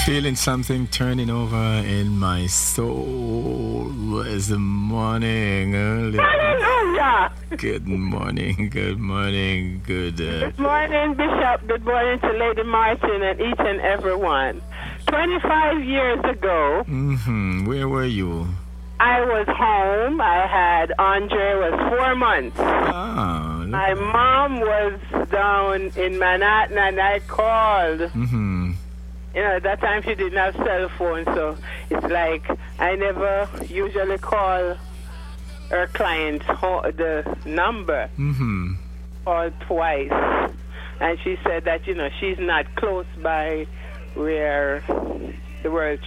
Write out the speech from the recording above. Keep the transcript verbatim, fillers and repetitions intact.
Feeling something turning over in my soul as the morning early. Hallelujah! Good morning, good morning, good. Uh, Good morning, Bishop. Good morning to Lady Martin and each and every one. twenty-five years ago, mm-hmm. Where were you? I was home. I had Andre was four months. Ah, look My at that. mom was down in Manhattan, and I called. Mm-hmm. You know, at that time she didn't have cell phone, so it's like I never usually call her client ho- the number. Mm-hmm. Called twice, and she said that you know she's not close by where the World